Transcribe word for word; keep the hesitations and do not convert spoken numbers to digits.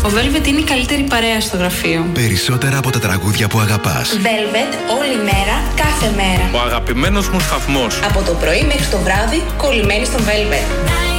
Ο Velvet είναι η καλύτερη παρέα στο γραφείο. Περισσότερα από τα τραγούδια που αγαπάς. Velvet, όλη μέρα, κάθε μέρα. Ο αγαπημένος μου σταθμός. Από το πρωί μέχρι το βράδυ, κολλημένοι στον Velvet.